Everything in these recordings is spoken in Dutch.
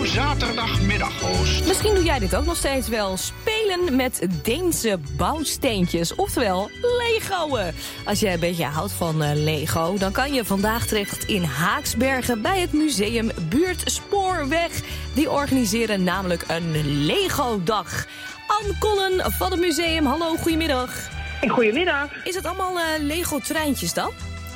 zaterdagmiddag-host. Misschien doe jij dit ook nog steeds wel. Spelen met Deense bouwsteentjes, oftewel Lego'en. Als je een beetje houdt van Lego, dan kan je vandaag terecht in Haaksbergen bij het museum Buurt Spoorweg. Die organiseren namelijk een Lego-dag. Ann Kollen van het museum, hallo, goedemiddag. Goedemiddag. Is het allemaal Lego-treintjes dan?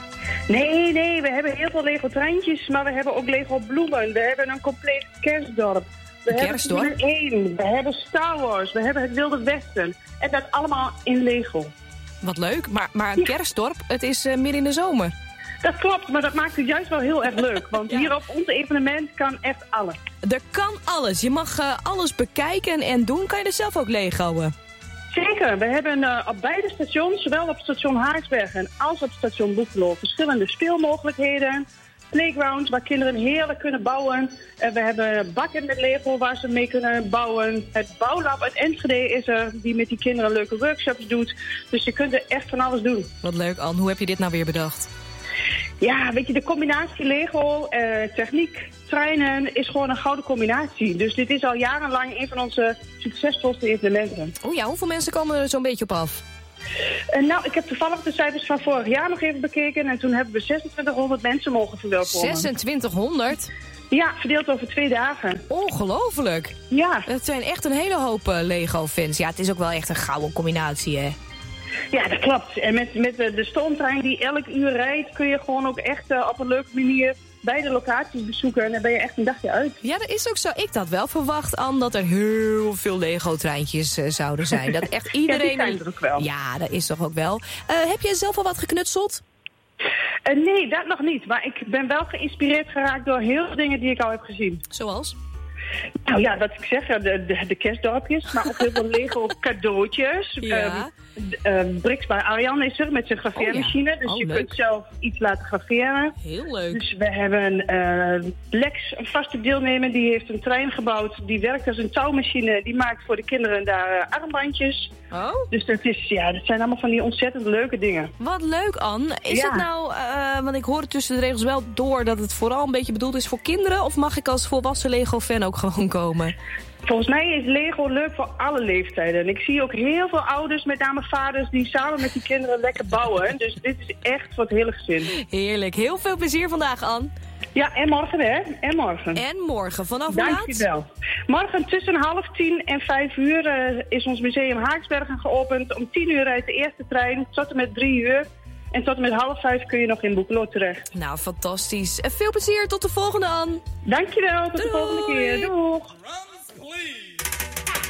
Nee, we hebben heel veel Lego-treintjes, maar we hebben ook Lego-bloemen. We hebben een compleet kerstdorp. We hebben Formule 1, we hebben Star Wars, we hebben het Wilde Westen. En dat allemaal in Lego. Wat leuk, maar een kerstdorp, het is midden in de zomer. Dat klopt, maar dat maakt het juist wel heel erg leuk. Want hier op ons evenement kan echt alles. Er kan alles. Je mag alles bekijken en doen. Kan je er zelf ook Lego'en? Zeker. We hebben op beide stations, zowel op station Haaksbergen als op station Boekelo, verschillende speelmogelijkheden. Playgrounds waar kinderen heerlijk kunnen bouwen. We hebben bakken met Lego waar ze mee kunnen bouwen. Het bouwlab uit Enschede is er, die met die kinderen leuke workshops doet. Dus je kunt er echt van alles doen. Wat leuk, Ann. Hoe heb je dit nou weer bedacht? Ja, weet je, de combinatie Lego, techniek, treinen is gewoon een gouden combinatie. Dus dit is al jarenlang een van onze succesvolste evenementen. Oh ja, hoeveel mensen komen er zo'n beetje op af? Nou, ik heb toevallig de cijfers van vorig jaar nog even bekeken. En toen hebben we 2600 mensen mogen verwelkomen. 2600? Ja, verdeeld over 2 dagen. Ongelooflijk. Ja. Het zijn echt een hele hoop Lego-fans. Ja, het is ook wel echt een gouden combinatie, hè? Ja, dat klopt. En met de stoomtrein die elk uur rijdt, kun je gewoon ook echt op een leuke manier beide locaties bezoeken. En dan ben je echt een dagje uit. Ja, dat is ook zo. Ik had wel verwacht, Ann, dat er heel veel Lego-treintjes zouden zijn. Dat echt iedereen... Ja, die zijn er ook wel. Ja, dat is toch ook wel. Heb jij zelf al wat geknutseld? Nee, dat nog niet. Maar ik ben wel geïnspireerd geraakt door heel veel dingen die ik al heb gezien. Zoals? Nou ja, wat ik zeg, de kerstdorpjes, maar ook heel veel Lego cadeautjes. Ja. Brix bij Arjan is er met zijn graveermachine. Dus je leuk. kunt zelf iets laten graveren. Heel leuk. Dus we hebben Lex, een vaste deelnemer, die heeft een trein gebouwd. Die werkt als een touwmachine. Die maakt voor de kinderen daar armbandjes. Oh? Dus dat zijn allemaal van die ontzettend leuke dingen. Wat leuk, Ann. Is het nou, want ik hoor tussen de regels wel door dat het vooral een beetje bedoeld is voor kinderen? Of mag ik als volwassen Lego-fan ook gewoon komen? Volgens mij is Lego leuk voor alle leeftijden. En ik zie ook heel veel ouders, met name vaders, die samen met die kinderen lekker bouwen. Dus dit is echt voor het hele gezin. Heerlijk. Heel veel plezier vandaag, Ann. Ja, en morgen hè. En morgen. En morgen. Vanaf hoe laat? Dankjewel. Morgen tussen 4:30 en 5 uur is ons museum Haaksbergen geopend. Om 10 uur rijdt de eerste trein tot en met 3 uur. En tot en met 4:30 kun je nog in Boekelo terecht. Nou, fantastisch. Veel plezier. Tot de volgende, Ann. Dankjewel. Tot de volgende keer. Doeg.